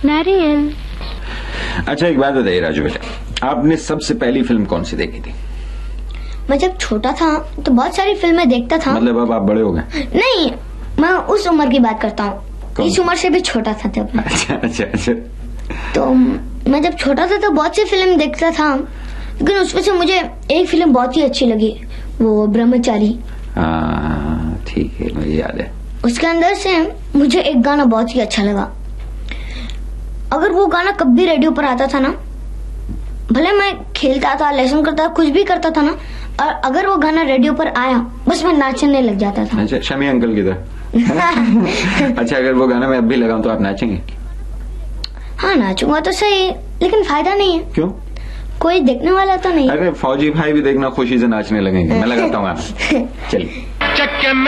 नारियल। अच्छा एक बात बताइए राजू बेटा, आपने सबसे पहली फिल्म कौन सी देखी थी? मैं जब छोटा था तो बहुत सारी फिल्में देखता था। मतलब अब आप बड़े हो गए? नहीं, मैं उस उम्र की बात करता हूँ, इस उम्र से भी छोटा था तब। अच्छा। तो मैं जब छोटा था तो बहुत सी फिल्म देखता था, लेकिन उसमें से मुझे एक फिल्म बहुत ही अच्छी लगी, वो ब्रह्मचारी। हाँ ठीक है, मुझे याद है। उसके अंदर से मुझे एक गाना बहुत ही अच्छा लगा। अगर वो गाना कभी रेडियो पर आता था ना, भले मैं खेलता था, लेसन करता था, कुछ भी करता था ना, और अगर वो गाना रेडियो पर आया बस मैं नाचने लग जाता था। अच्छा, शमी अंकल की तरह। अच्छा, अगर वो गाना मैं अब भी लगाऊं तो आप नाचेंगे? हाँ नाचूंगा तो सही, लेकिन फायदा नहीं है। क्यों? कोई देखने वाला तो नहीं। अरे फौजी भाई भी देखना खुशी से नाचने लगेंगे। मैं लगाता हूँ गाना, चलिए।